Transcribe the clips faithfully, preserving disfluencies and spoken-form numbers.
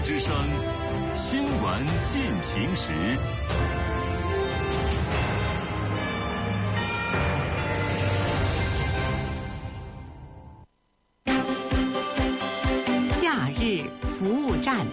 之声新闻进行时。 假日服务站。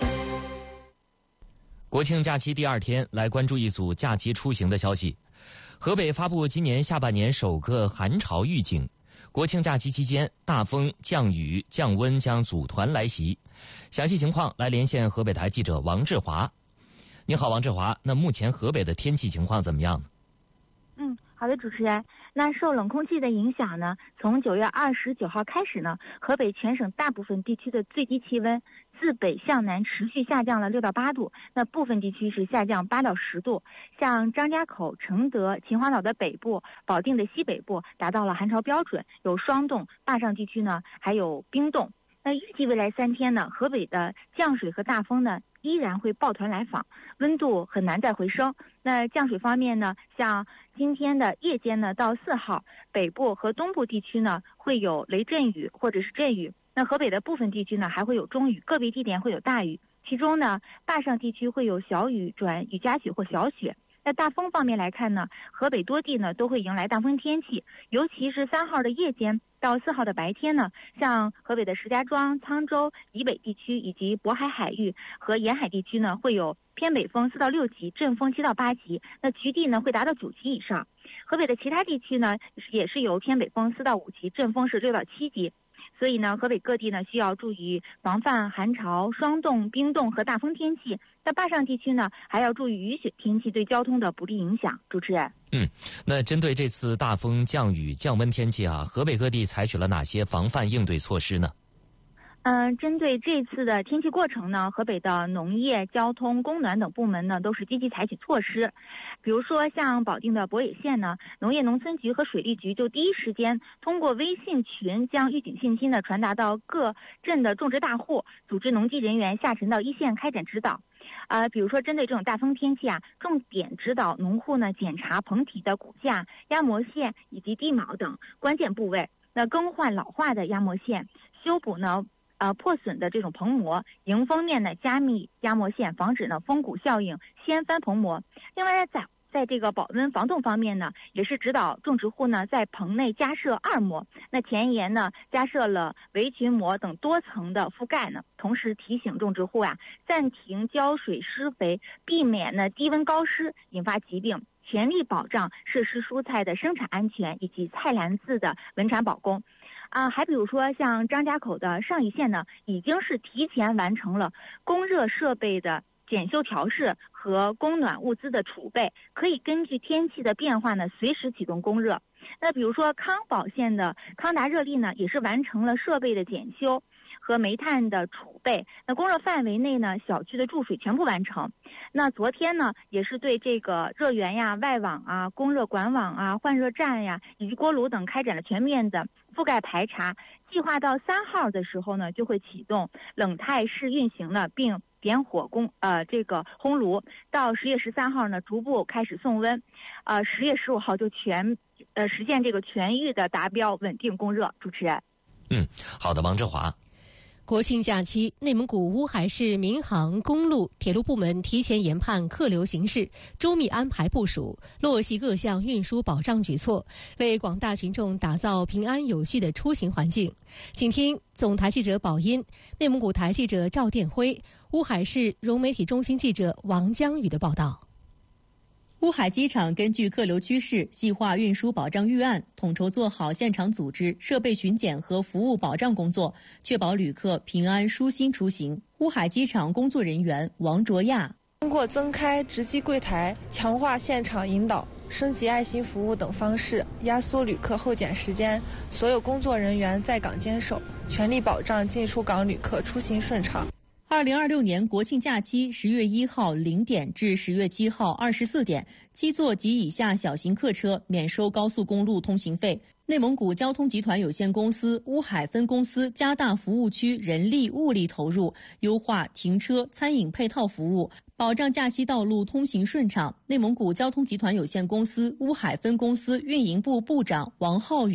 国庆假期第二天，来关注一组假期出行的消息。河北发布今年下半年首个寒潮预警。国庆假期期间，大风、降雨、降温将组团来袭。详细情况来连线河北台记者王志华。你好，王志华。那目前河北的天气情况怎么样呢？ 嗯，好的，主持人。那受冷空气的影响呢，从九月二十九号开始呢，河北全省大部分地区的最低气温自北向南持续下降了六到八度，那部分地区是下降八到十度。像张家口、承德、秦皇岛的北部、保定的西北部达到了寒潮标准，有霜冻；坝上地区呢还有冰冻。那预计未来三天呢，河北的降水和大风呢依然会抱团来访，温度很难再回升。那降水方面呢，像今天的夜间呢到四号，北部和东部地区呢会有雷阵雨或者是阵雨。那河北的部分地区呢还会有中雨，个别地点会有大雨。其中呢，坝上地区会有小雨转雨夹雪或小雪。在大风方面来看呢，河北多地呢都会迎来大风天气，尤其是三号的夜间到四号的白天呢，像河北的石家庄、沧州以北地区以及渤海海域和沿海地区呢，会有偏北风四到六级，阵风七到八级，那局地呢会达到九级以上。河北的其他地区呢，也是有偏北风四到五级，阵风是六到七级。所以呢，河北各地呢需要注意防范寒潮、霜冻、冰冻和大风天气。在坝上地区呢，还要注意雨雪天气对交通的不利影响。主持人， 嗯，那针对这次大风、降雨、降温天气啊，河北各地采取了哪些防范应对措施呢？ 嗯，针对这次的天气过程呢，河北的农业、交通、供暖等部门呢都是积极采取措施。比如说像保定的博野县呢，农业农村局和水利局就第一时间通过微信群将预警信息呢传达到各镇的种植大户，组织农技人员下沉到一线开展指导。呃，比如说针对这种大风天气啊，重点指导农户呢检查棚体的骨架、压模线以及地锚等关键部位，那更换老化的压模线，修补呢呃，破损的这种棚膜，迎风面呢加密压模线，防止呢风谷效应掀翻棚膜。另外，在在这个保温防冻方面呢，也是指导种植户呢在棚内加设二膜，那前沿呢加设了围裙膜等多层的覆盖呢。同时提醒种植户啊，暂停浇水施肥，避免呢低温高湿引发疾病，全力保障设施蔬菜的生产安全以及菜篮子的稳产保供。啊，还比如说像张家口的上邑县呢，已经是提前完成了供热设备的检修调试和供暖物资的储备，可以根据天气的变化呢，随时启动供热。那比如说康保县的康达热力呢，也是完成了设备的检修和煤炭的储备。那供热范围内呢，小区的注水全部完成。那昨天呢，也是对这个热源呀、外网啊、供热管网啊、换热站呀以及锅炉等开展了全面的覆盖排查。计划到三号的时候呢，就会启动冷态式运行呢，并点火供呃这个烘炉。到十月十三号呢，逐步开始送温。呃，十月十五号就全呃实现这个全域的达标稳定供热。主持人， 嗯，好的，王志华。 国庆假期，内蒙古乌海市民航、公路、铁路部门提前研判客流形势，周密安排部署，落细各项运输保障举措，为广大群众打造平安有序的出行环境。请听总台记者宝音、内蒙古台记者赵殿辉、乌海市融媒体中心记者王江宇的报道。 乌海机场根据客流趋势细化运输保障预案，统筹做好现场组织、设备巡检和服务保障工作，确保旅客平安舒心出行。乌海机场工作人员王卓亚： 通过增开值机柜台、强化现场引导、升级爱心服务等方式，压缩旅客候检时间，所有工作人员在岗坚守，全力保障进出港旅客出行顺畅。 二零二六年国庆假期十月一号零点至十月七号二十四点，七座及以下小型客车免收高速公路通行费。内蒙古交通集团有限公司乌海分公司加大服务区人力物力投入，优化停车、餐饮配套服务，保障假期道路通行顺畅。内蒙古交通集团有限公司乌海分公司运营部部长王浩宇：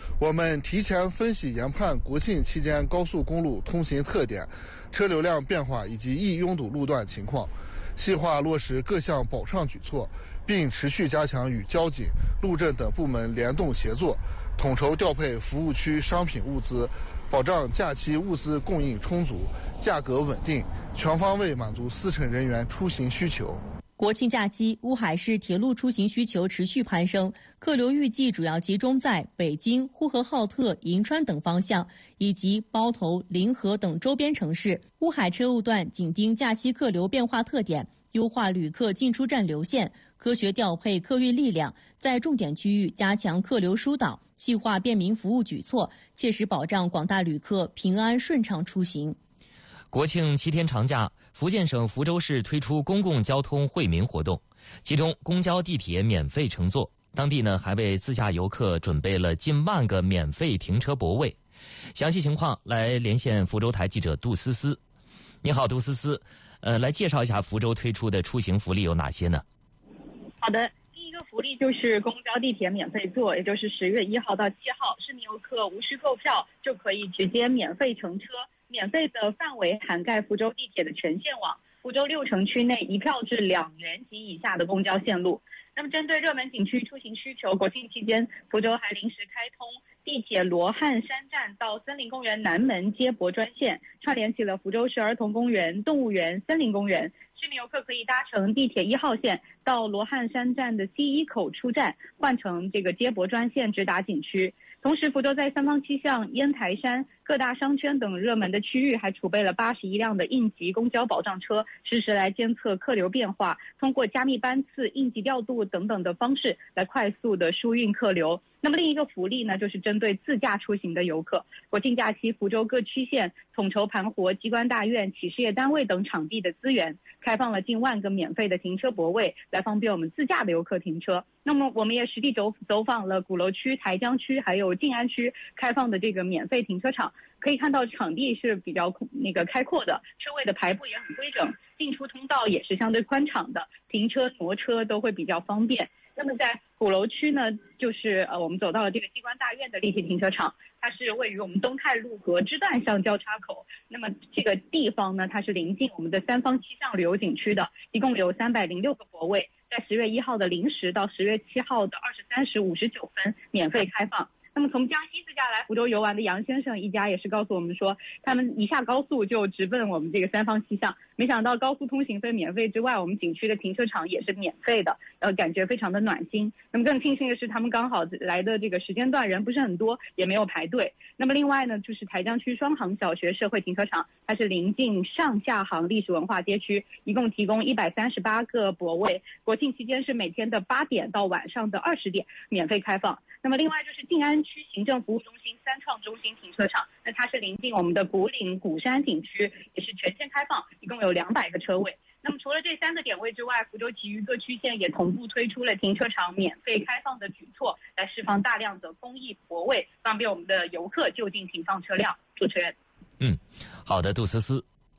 我们提前分析研判国庆期间高速公路通行特点、车流量变化以及易拥堵路段情况，细化落实各项保障举措，并持续加强与交警、路政等部门联动协作，统筹调配服务区商品物资，保障假期物资供应充足、价格稳定，全方位满足司乘人员出行需求。 国庆假期，乌海市铁路出行需求持续攀升，客流预计主要集中在北京、呼和浩特、银川等方向，以及包头、临河等周边城市。乌海车务段紧盯假期客流变化特点，优化旅客进出站流线，科学调配客运力量，在重点区域加强客流疏导，细化便民服务举措，切实保障广大旅客平安顺畅出行。 国庆七天长假，福建省福州市推出公共交通惠民活动，其中公交、地铁免费乘坐。当地呢还为自驾游客准备了近万个免费停车泊位。详细情况来连线福州台记者杜思思。你好，杜思思，呃，来介绍一下福州推出的出行福利有哪些呢？ 好的，第一个福利就是公交、地铁免费坐，也就是十月一号到七号，市民游客无需购票就可以直接免费乘车。免费的范围涵盖福州地铁的全线网，福州六城区内一票至两元及以下的公交线路。那么针对热门景区出行需求，国庆期间福州还临时开通地铁罗汉山站到森林公园南门接驳专线，串联起了福州市儿童公园、动物园、森林公园。市民游客可以搭乘地铁一号线到罗汉山站的西一口出站，换乘这个接驳专线直达景区。同时，福州在三坊七巷、烟台山、各大商圈等热门的区域还储备了八十一辆的应急公交保障车，实时来监测客流变化，通过加密班次、应急调度等等的方式来快速的疏运客流。那么另一个福利呢，就是针对自驾出行的游客，国庆假期福州各区县统筹盘活机关大院、企事业单位等场地的资源，开放了近万个免费的停车泊位，来方便我们自驾的游客停车。那么我们也实地走走访了鼓楼区、台江区还有静安区开放的这个免费停车场，可以看到场地是比较那个开阔的，车位的排布也很规整，进出通道也是相对宽敞的，停车挪车都会比较方便。那么在鼓楼区呢，就是呃我们走到了这个机关大院的立体停车场，它是位于我们东泰路和支段巷交叉口。那么这个地方呢，它是临近我们的三坊七巷旅游景区的，一共有三百零六个泊位，在十月一号的零时到十月七号的二十三时五十九分免费开放。那么从江西自驾来福州游玩的杨先生一家也是告诉我们说，他们一下高速就直奔我们这个三坊七巷，没想到高速通行费免费之外，我们景区的停车场也是免费的，呃，感觉非常的暖心。那么更庆幸的是，他们刚好来的这个时间段人不是很多，也没有排队。那么另外呢，就是台江区双航小学社会停车场，它是临近上下杭历史文化街区，一共提供一百三十八个泊位，国庆期间是每天的八点到晚上的二十点免费开放。那么另外就是静安区行政服务中心三创中心停车场，那它是临近我们的古岭古山景区，也是全线开放，一共有两百个车位。那么除了这三个点位之外，福州其余各区县也同步推出了停车场免费开放的举措，来释放大量的公益泊位，方便我们的游客就近停放车辆。主持人， 嗯，好的，杜思思。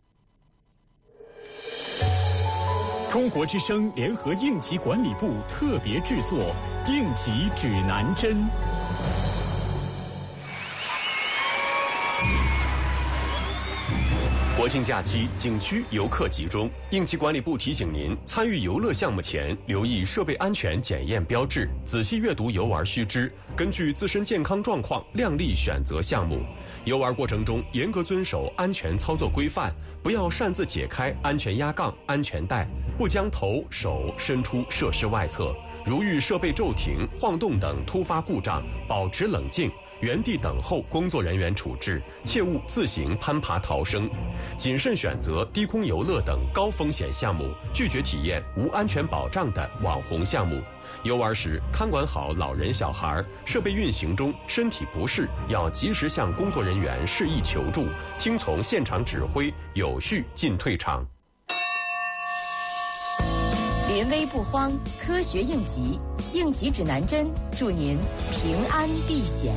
中国之声联合应急管理部特别制作《应急指南针》。 国庆假期景区游客集中，应急管理部提醒您，参与游乐项目前留意设备安全检验标志，仔细阅读游玩须知，根据自身健康状况量力选择项目。游玩过程中严格遵守安全操作规范，不要擅自解开安全压杠、安全带，不将头手伸出设施外侧。如遇设备骤停、晃动等突发故障，保持冷静，原地等候工作人员处置，切勿自行攀爬逃生。谨慎选择低空游乐等高风险项目，拒绝体验无安全保障的网红项目。游玩时看管好老人小孩，设备运行中身体不适要及时向工作人员示意求助，听从现场指挥，有序进退场。 临危不慌，科学应急，应急指南针，祝您平安避险。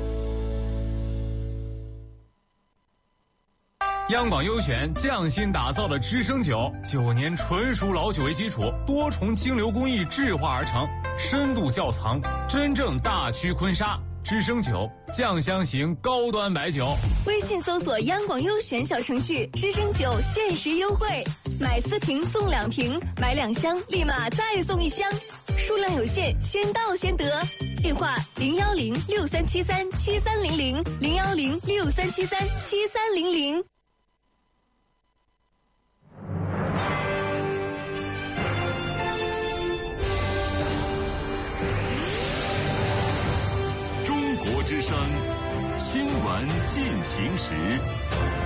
央广优选匠心打造的知升酒，九年纯熟老酒为基础，多重清流工艺制化而成，深度窖藏，真正大曲坤沙， 知升酒，酱香型高端白酒。 微信搜索央广优选小程序，知升酒限时优惠，买四瓶送两瓶，买两箱立马再送一箱，数量有限，先到先得。电话零幺零六三七三七三零零零幺零六三七三七三零零。 中国之声新闻进行时。